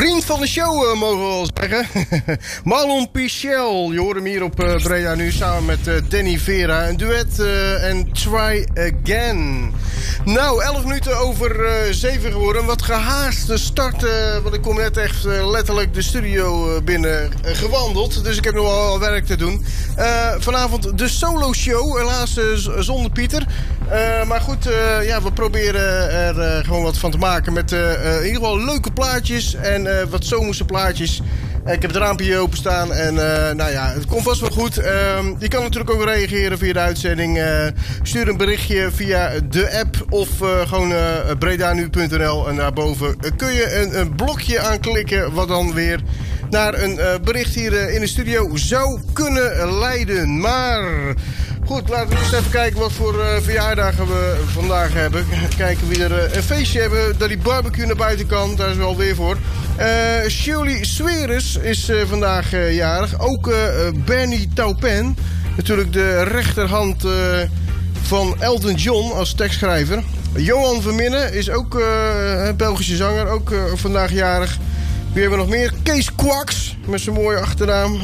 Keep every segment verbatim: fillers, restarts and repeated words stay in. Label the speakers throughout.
Speaker 1: vriend van de show, uh, mogen we wel zeggen. Marlon Pichel, je hoort hem hier op uh, Breda nu samen met uh, Danny Vera. Een duet uh, en Try Again. Nou, elf minuten over uh, zeven geworden. Wat gehaaste start, uh, want ik kom net echt uh, letterlijk de studio uh, binnen uh, gewandeld. Dus ik heb nog wel werk te doen. Uh, vanavond de solo show, helaas uh, zonder Pieter. Uh, maar goed, uh, ja, we proberen er uh, gewoon wat van te maken met uh, uh, in ieder geval leuke plaatjes en uh, wat zomerse plaatjes. Uh, ik heb het raampje hier openstaan en uh, nou ja, het komt vast wel goed. Uh, je kan natuurlijk ook reageren via de uitzending. Uh, stuur een berichtje via de app of uh, gewoon uh, bredanu punt n l en daarboven uh, kun je een, een blokje aanklikken wat dan weer naar een uh, bericht hier uh, in de studio zou kunnen leiden. Maar goed, laten we eens even kijken wat voor uh, verjaardagen we vandaag hebben. Kijken wie er uh, een feestje hebben, dat die barbecue naar buiten kan. Daar is wel weer voor. Uh, Shirley Sweres is uh, vandaag uh, jarig. Ook uh, Bernie Taupin. Natuurlijk de rechterhand uh, van Elton John als tekstschrijver. Johan Verminnen is ook uh, een Belgische zanger. Ook uh, vandaag jarig. Wie hebben we nog meer? Kees Kwaks, met zijn mooie achternaam.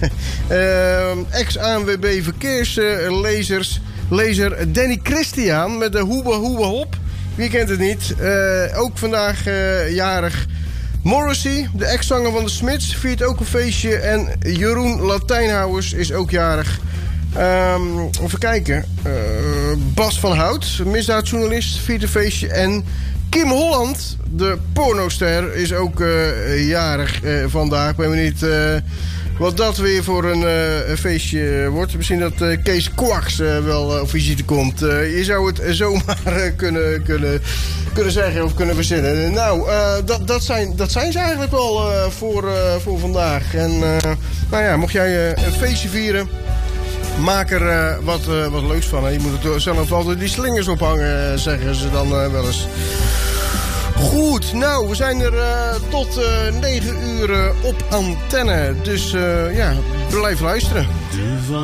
Speaker 1: uh, Ex-A N W B verkeerslezers. Lezer Danny Christian met de Hoeba Hoeba Hop. Wie kent het niet? Uh, ook vandaag uh, jarig. Morrissey, de ex-zanger van de Smiths, viert ook een feestje. En Jeroen Latijnhouwers is ook jarig. Um, even kijken. Uh, Bas van Hout, misdaadjournalist, viert een feestje. En Kim Holland, de pornoster, is ook uh, jarig uh, vandaag. Ik ben benieuwd uh, wat dat weer voor een, uh, een feestje wordt. Misschien dat uh, Kees Kwaks uh, wel uh, op visite komt. Uh, je zou het zomaar uh, kunnen, kunnen, kunnen zeggen of kunnen verzinnen. Nou, uh, dat, dat, zijn, dat zijn ze eigenlijk wel uh, voor, uh, voor vandaag. En uh, nou ja, mocht jij uh, een feestje vieren, maak er uh, wat, uh, wat leuks van. Hè. Je moet er zelf altijd die slingers ophangen, zeggen ze dan uh, wel eens. Goed, nou, we zijn er uh, tot uh, negen uur uh, op antenne. Dus uh, ja, blijf luisteren.